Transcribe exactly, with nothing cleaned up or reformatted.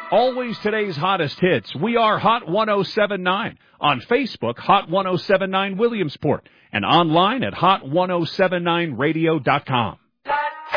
Always today's hottest hits. We are Hot ten seventy-nine. On Facebook, Hot ten seventy-nine Williamsport. And online at hot ten seventy-nine radio dot com.